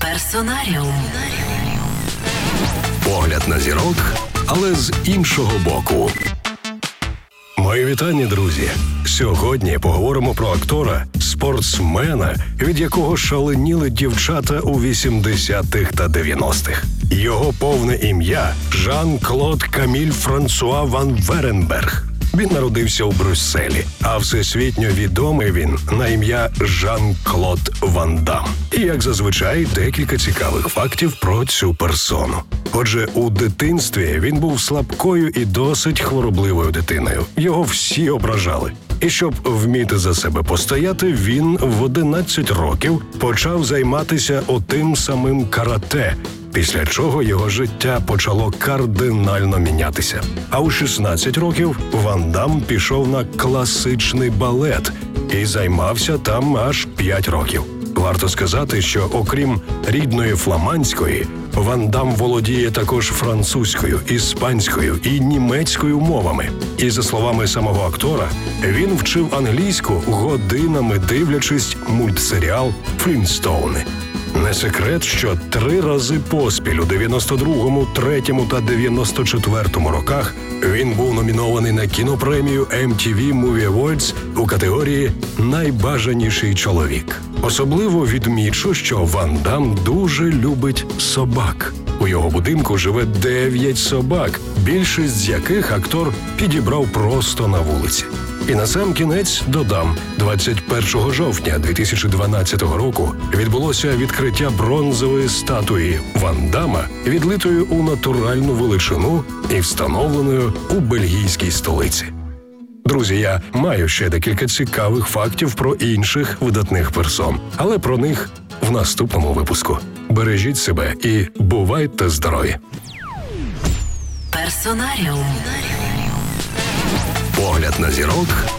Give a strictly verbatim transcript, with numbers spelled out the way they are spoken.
Персонаріум. Погляд на зірок, але з іншого боку. Мої вітання, друзі! Сьогодні поговоримо про актора, спортсмена, від якого шаленіли дівчата у вісімдесятих та дев'яностих. Його повне ім'я – Жан-Клод Каміль Франсуа ван Веренберг. Він народився у Брюсселі, а всесвітньо відомий він на ім'я Жан-Клод Ван Дам. І, як зазвичай, декілька цікавих фактів про цю персону. Отже, у дитинстві він був слабкою і досить хворобливою дитиною. Його всі ображали. І щоб вміти за себе постояти, він в одинадцять років почав займатися отим самим карате, після чого його життя почало кардинально мінятися. А у шістнадцять років Ван Дам пішов на класичний балет і займався там аж п'ять років. Варто сказати, що окрім рідної фламандської, Ван Дам володіє також французькою, іспанською і німецькою мовами. І за словами самого актора, він вчив англійську, годинами дивлячись мультсеріал «Флінстоуни». Не секрет, що три рази поспіль у дев'яносто другому, третьому та дев'яносто четвертому роках він був номінований на кінопремію ем ті ві Movie Awards у категорії «Найбажаніший чоловік». Особливо відмічу, що Ван Дам дуже любить собак. У його будинку живе дев'ять собак, більшість з яких актор підібрав просто на вулиці. І на сам кінець додам, двадцять першого жовтня дві тисячі дванадцятого року відбулося відкриття бронзової статуї Ван Дама, відлитою у натуральну величину і встановленою у бельгійській столиці. Друзі, я маю ще декілька цікавих фактів про інших видатних персон, але про них в наступному випуску. Бережіть себе і бувайте здорові! Персонаріум. Погляд на зірок